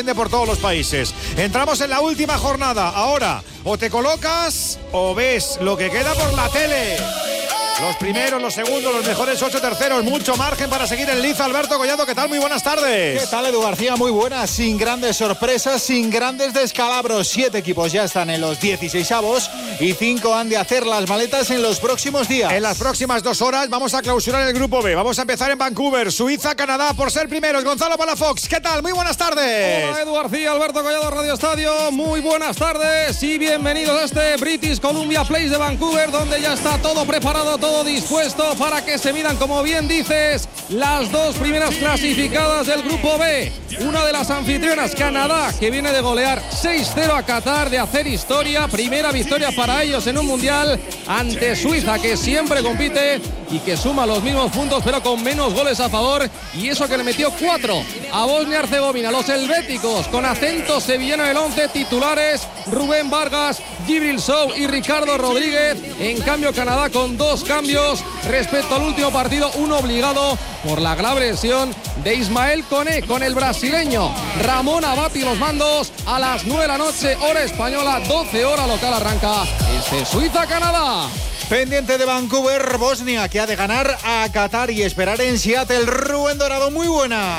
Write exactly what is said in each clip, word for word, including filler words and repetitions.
extiende por todos los países. Entramos en la última jornada. Ahora, o te colocas o ves lo que queda por la tele. Los primeros, los segundos, los mejores ocho terceros. Mucho margen para seguir en liza. Alberto Collado, ¿qué tal? Muy buenas tardes. ¿Qué tal, Edu García? Muy buenas. Sin grandes sorpresas, sin grandes descalabros. Siete equipos ya están en los dieciseisavos y cinco han de hacer las maletas en los próximos días. En las próximas dos horas vamos a clausurar el grupo B. Vamos a empezar en Vancouver, Suiza, Canadá, por ser primeros. Gonzalo Palafox, ¿qué tal? Muy buenas tardes. Hola, Edu García, Alberto Collado, Radio Estadio. Muy buenas tardes y bienvenidos a este British Columbia Place de Vancouver, donde ya está todo preparado, todo dispuesto para que se midan, como bien dices, las dos primeras clasificadas del grupo B. Una de las anfitrionas, Canadá, que viene de golear seis cero a Qatar, de hacer historia, primera victoria para ellos en un mundial ante Suiza, que siempre compite y que suma los mismos puntos pero con menos goles a favor, y eso que le metió cuatro a Bosnia-Herzegovina. Los helvéticos con acento sevillano en el once, titulares Rubén Vargas, Djibril Sow y Ricardo Rodríguez. En cambio, Canadá con dos cambios respecto al último partido, uno obligado por la grave lesión de Ismael Koné, con el brasileño Ramón Abati los mandos. A las nueve de la noche, hora española, doce hora local, arranca este Suiza-Canadá. Pendiente de Vancouver, Bosnia, que ha de ganar a Qatar y esperar en Seattle. Rubén Dorado, muy buena.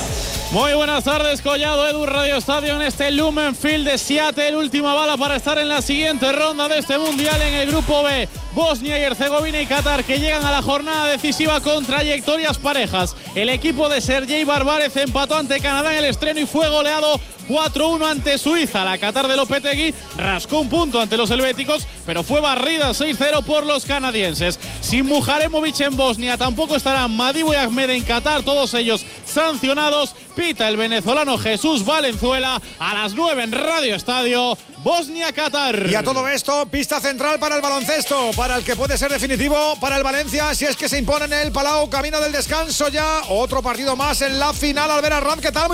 Muy buenas tardes, Collado, Edu, Radio Estadio, en este Lumen Field de Seattle. Última bala para estar en la siguiente ronda de este mundial en el grupo B. Bosnia y Herzegovina y Qatar, que llegan a la jornada decisiva con trayectorias parejas. El equipo de Sergei Barbárez empató ante Canadá en el estreno y fue goleado cuatro uno ante Suiza. La Qatar de Lopetegui rascó un punto ante los helvéticos, pero fue barrida seis cero por los canadienses. Sin Mujaremovic en Bosnia, tampoco estarán Madibu y Ahmed en Qatar, todos ellos sancionados. Pita el venezolano Jesús Valenzuela a las nueve en Radio Estadio, Bosnia-Qatar. Y a todo esto, pista central para el baloncesto, para el que puede ser definitivo para el Valencia, si es que se impone en el Palau, camino del descanso ya. Otro partido más en la final. Albert Arram, ¿qué tal? Muy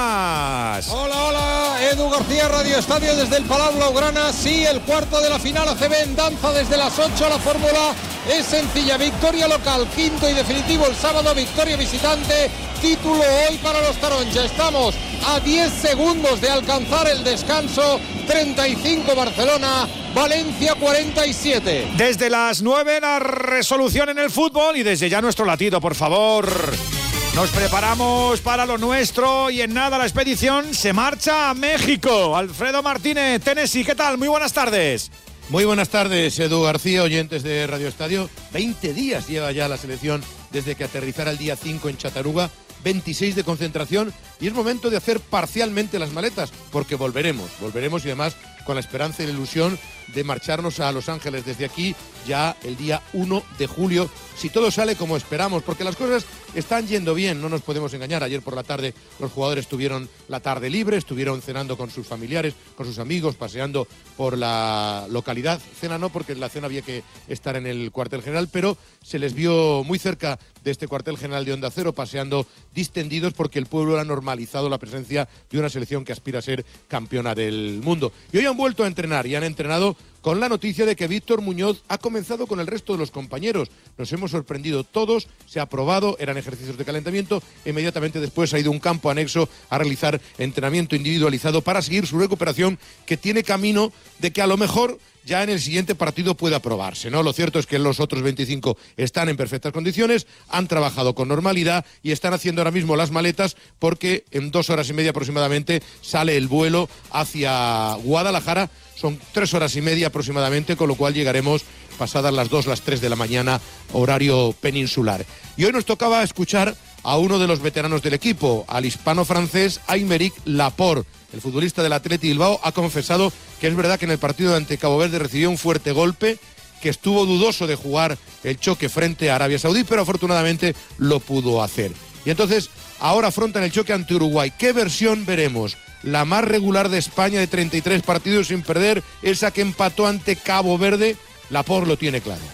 buenas. Hola, hola, Edu García, Radio Estadio desde el Palau Blaugrana. Sí, el cuarto de la final A C B en danza desde las ocho. La fórmula es sencilla, victoria local, quinto y definitivo el sábado, victoria visitante, título hoy para los Taronja. Estamos a diez segundos de alcanzar el descanso. Treinta y cinco Barcelona, Valencia cuarenta y siete. Desde las nueve la resolución en el fútbol y desde ya nuestro latido, por favor. Nos preparamos para lo nuestro y en nada la expedición se marcha a México. Alfredo Martínez, Tennessee, ¿qué tal? Muy buenas tardes. Muy buenas tardes, Edu García, oyentes de Radio Estadio. veinte días lleva ya la selección desde que aterrizara el día cinco en Chattanooga. veintiséis de concentración y es momento de hacer parcialmente las maletas, porque volveremos, volveremos y además con la esperanza y la ilusión de marcharnos a Los Ángeles desde aquí ya el día uno de julio, si todo sale como esperamos, porque las cosas están yendo bien, no nos podemos engañar. Ayer por la tarde los jugadores tuvieron la tarde libre, estuvieron cenando con sus familiares, con sus amigos, paseando por la localidad. Cena no, porque en la cena había que estar en el cuartel general, pero se les vio muy cerca de este cuartel general de Onda Cero, paseando distendidos, porque el pueblo ha normalizado la presencia de una selección que aspira a ser campeona del mundo. Y hoy han vuelto a entrenar y han entrenado con la noticia de que Víctor Muñoz ha comenzado con el resto de los compañeros. Nos hemos sorprendido todos, se ha probado, eran ejercicios de calentamiento, inmediatamente después ha ido a un campo anexo a realizar entrenamiento individualizado para seguir su recuperación, que tiene camino de que a lo mejor ya en el siguiente partido pueda probarse, ¿no? Lo cierto es que los otros veinticinco están en perfectas condiciones, han trabajado con normalidad y están haciendo ahora mismo las maletas, porque en dos horas y media aproximadamente sale el vuelo hacia Guadalajara. Son tres horas y media aproximadamente, con lo cual llegaremos pasadas las dos, las tres de la mañana, horario peninsular. Y hoy nos tocaba escuchar a uno de los veteranos del equipo, al hispano-francés Aymeric Laporte. El futbolista del Athletic Bilbao ha confesado que es verdad que en el partido ante Cabo Verde recibió un fuerte golpe, que estuvo dudoso de jugar el choque frente a Arabia Saudí, pero afortunadamente lo pudo hacer. Y entonces, ahora afrontan el choque ante Uruguay. ¿Qué versión veremos? ¿La más regular de España, de treinta y tres partidos sin perder? ¿Esa que empató ante Cabo Verde? Laporte lo tiene claro.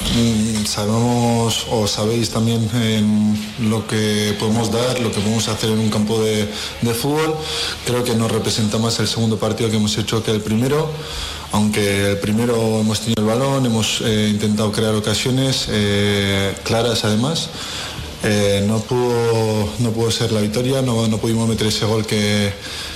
Mm, sabemos o sabéis también eh, lo que podemos dar, lo que podemos hacer en un campo de, de fútbol. Creo que nos representa más el segundo partido que hemos hecho que el primero, aunque el primero hemos tenido el balón, hemos eh, intentado crear ocasiones eh, claras además. Eh, no pudo no pudo ser la victoria, no, no pudimos meter ese gol que,